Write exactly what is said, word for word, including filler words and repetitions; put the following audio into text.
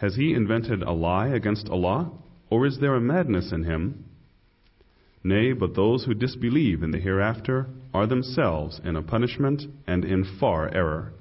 Has he invented a lie against Allah? Or is there a madness in him? Nay, but those who disbelieve in the hereafter are themselves in a punishment and in far error.